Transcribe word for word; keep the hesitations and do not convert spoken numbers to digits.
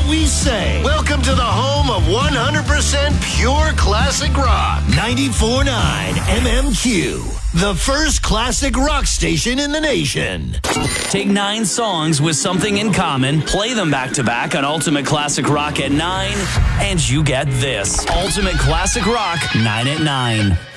what we say. Welcome to the home of one hundred percent pure classic rock. ninety-four point nine M M Q, the first classic rock station in the nation. Take nine songs with something in common, play them back to back on Ultimate Classic Rock at nine, and you get this. Ultimate Classic Rock, nine at nine.